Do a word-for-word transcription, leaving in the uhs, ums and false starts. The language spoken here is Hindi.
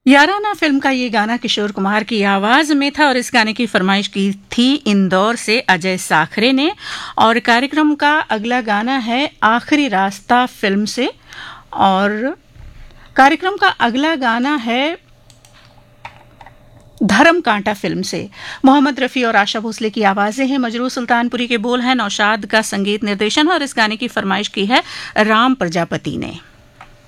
याराना फिल्म का ये गाना किशोर कुमार की आवाज में था और इस गाने की फरमाइश की थी इंदौर से अजय साखरे ने। और कार्यक्रम का अगला गाना है आखिरी रास्ता फिल्म से, और कार्यक्रम का अगला गाना है धर्म कांटा फिल्म से। मोहम्मद रफ़ी और आशा भोसले की आवाजें हैं, मजरूह सुल्तानपुरी के बोल हैं, नौशाद का संगीत निर्देशन है और इस गाने की फरमाइश की है राम प्रजापति ने।